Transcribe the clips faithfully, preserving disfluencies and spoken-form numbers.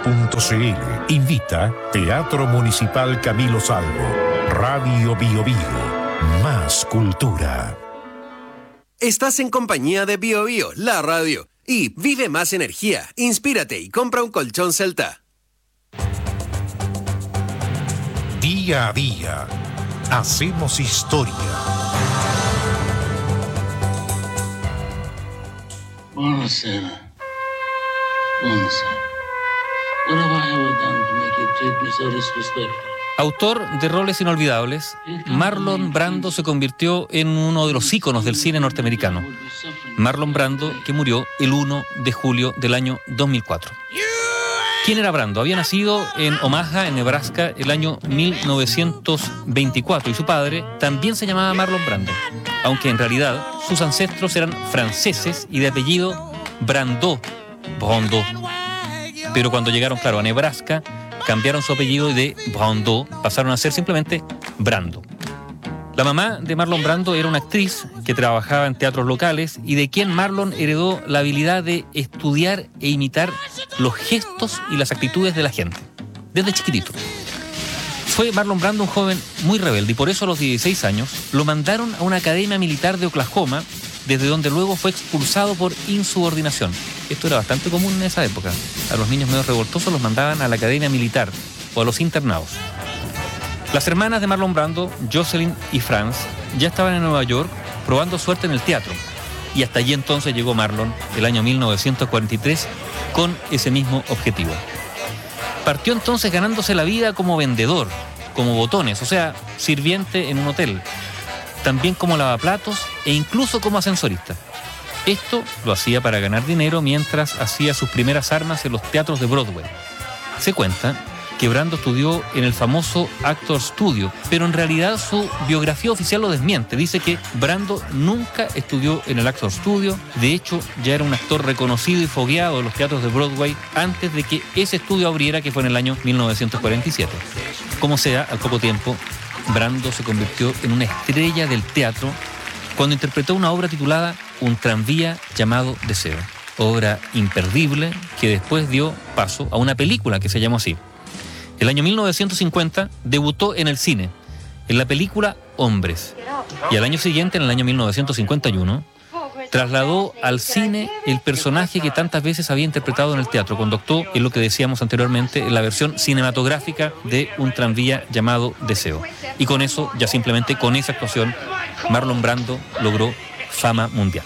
punto c l. Invita Teatro Municipal Camilo Salvo. Radio Bio Bio. Más cultura. Estás en compañía de Bio Bio, la radio. Y vive más energía, inspírate y compra un colchón Celta. Día a día, hacemos historia. Buonasera. Buonasera. What have I ever done to make you treat me so disrespectful? Autor de roles inolvidables, Marlon Brando se convirtió en uno de los íconos del cine norteamericano. Marlon Brando, que murió el primero de julio del año dos mil cuatro. ¿Quién era Brando? Había nacido en Omaha, en Nebraska, el año mil novecientos veinticuatro, y su padre también se llamaba Marlon Brando, aunque en realidad sus ancestros eran franceses y de apellido Brando, Brando. Pero cuando llegaron, claro, a Nebraska, cambiaron su apellido y de Brando pasaron a ser simplemente Brando. La mamá de Marlon Brando era una actriz que trabajaba en teatros locales y de quien Marlon heredó la habilidad de estudiar e imitar los gestos y las actitudes de la gente, desde chiquitito. Fue Marlon Brando un joven muy rebelde y por eso a los dieciséis años lo mandaron a una academia militar de Oklahoma, desde donde luego fue expulsado por insubordinación. Esto era bastante común en esa época. A los niños medio revoltosos los mandaban a la academia militar o a los internados. Las hermanas de Marlon Brando, Jocelyn y Franz, ya estaban en Nueva York probando suerte en el teatro. Y hasta allí entonces llegó Marlon, el año mil novecientos cuarenta y tres, con ese mismo objetivo. Partió entonces ganándose la vida como vendedor, como botones, o sea, sirviente en un hotel. También como lavaplatos e incluso como ascensorista. Esto lo hacía para ganar dinero mientras hacía sus primeras armas en los teatros de Broadway. Se cuenta que Brando estudió en el famoso Actor Studio, pero en realidad su biografía oficial lo desmiente. Dice que Brando nunca estudió en el Actor Studio. De hecho, ya era un actor reconocido y fogueado en los teatros de Broadway antes de que ese estudio abriera, que fue en el año mil novecientos cuarenta y siete. Como sea, al poco tiempo, Brando se convirtió en una estrella del teatro cuando interpretó una obra titulada Un tranvía llamado Deseo, obra imperdible que después dio paso a una película que se llamó así. El año mil novecientos cincuenta debutó en el cine, en la película Hombres, y al año siguiente, en el año mil novecientos cincuenta y uno, trasladó al cine el personaje que tantas veces había interpretado en el teatro, cuando actuó en lo que decíamos anteriormente, en la versión cinematográfica de Un tranvía llamado Deseo. Y con eso, ya simplemente con esa actuación, Marlon Brando logró fama mundial.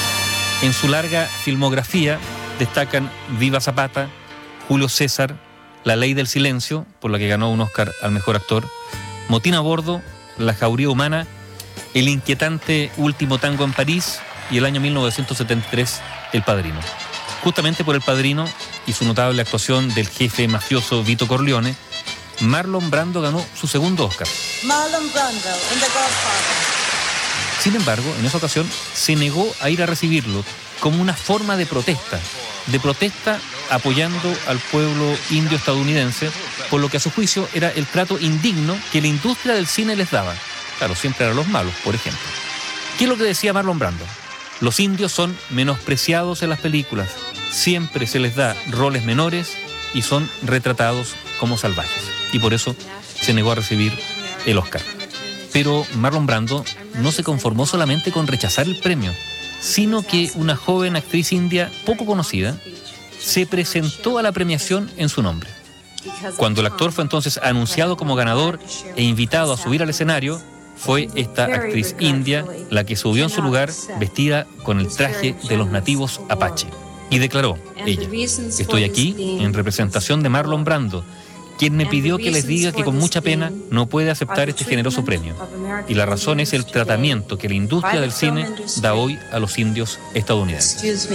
En su larga filmografía destacan Viva Zapata, Julio César, La ley del silencio, por la que ganó un Oscar al mejor actor, Motín a bordo, La jauría humana, El inquietante último tango en París y el año mil novecientos setenta y tres, El padrino. Justamente por El padrino y su notable actuación del jefe mafioso Vito Corleone, Marlon Brando ganó su segundo Oscar. Marlon Brando in The Godfather. Sin embargo, en esa ocasión se negó a ir a recibirlo como una forma de protesta, de protesta apoyando al pueblo indio estadounidense, por lo que a su juicio era el trato indigno que la industria del cine les daba. Claro, siempre eran los malos, por ejemplo. ¿Qué es lo que decía Marlon Brando? Los indios son menospreciados en las películas, siempre se les da roles menores y son retratados como salvajes. Y por eso se negó a recibir el Oscar. Pero Marlon Brando no se conformó solamente con rechazar el premio, sino que una joven actriz india poco conocida se presentó a la premiación en su nombre. Cuando el actor fue entonces anunciado como ganador e invitado a subir al escenario, fue esta actriz india la que subió en su lugar vestida con el traje de los nativos apache. Y declaró, ella, estoy aquí en representación de Marlon Brando, quien me pidió que les diga que con mucha pena no puede aceptar este generoso premio. Y la razón es el tratamiento que la industria del cine da hoy a los indios estadounidenses.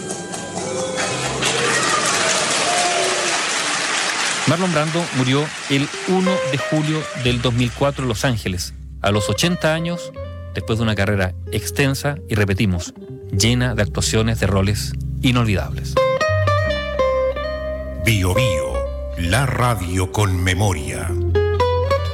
Marlon Brando murió el primero de julio del dos mil cuatro en Los Ángeles, a los ochenta años, después de una carrera extensa y, repetimos, llena de actuaciones de roles inolvidables. Bio Bio, la radio con memoria.